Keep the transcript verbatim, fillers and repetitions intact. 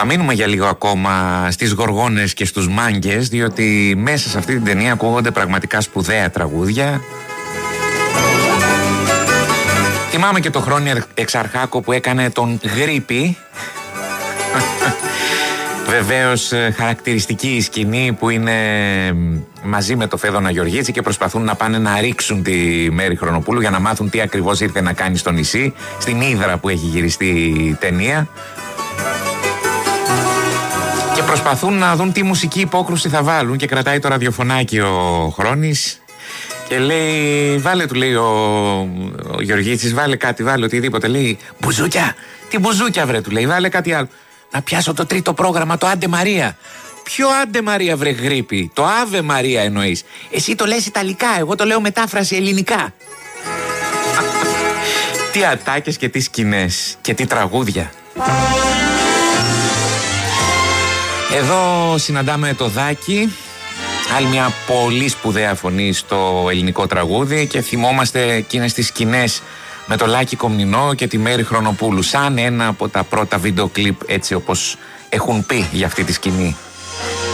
Θα μείνουμε για λίγο ακόμα στις γοργόνες και στους μάγκες, διότι μέσα σε αυτή την ταινία ακούγονται πραγματικά σπουδαία τραγούδια. Θυμάμαι και το Χρόνι Εξαρχάκο που έκανε τον Γρίπη. Βεβαίως χαρακτηριστική η σκηνή που είναι μαζί με το Φέδωνα Γεωργίτση και προσπαθούν να πάνε να ρίξουν τη Μέρη Χρονοπούλου για να μάθουν τι ακριβώς ήρθε να κάνει στο νησί, στην Ύδρα που έχει γυριστεί η ταινία. Και προσπαθούν να δουν τι μουσική υπόκρουση θα βάλουν και κρατάει το ραδιοφωνάκι ο Χρόνης και λέει, βάλε του λέει ο, ο Γεωργίτσης, βάλε κάτι, βάλε οτιδήποτε. Λέει, μπουζούκια, τι μπουζούκια βρε, του λέει, βάλε κάτι άλλο. Να πιάσω το τρίτο πρόγραμμα, το Άντε Μαρία. Ποιο Άντε Μαρία βρε Γρίπη, το Άβε Μαρία εννοείς. Εσύ το λες ιταλικά, εγώ το λέω μετάφραση ελληνικά. Τι ατάκες και τι σκηνές και τι τραγούδια. Εδώ συναντάμε το Δάκη, άλλη μια πολύ σπουδαία φωνή στο ελληνικό τραγούδι και θυμόμαστε εκείνες τις σκηνές με το Λάκη Κομνηνό και τη Μέρη Χρονοπούλου σαν ένα από τα πρώτα βίντεο κλιπ, έτσι όπως έχουν πει για αυτή τη σκηνή.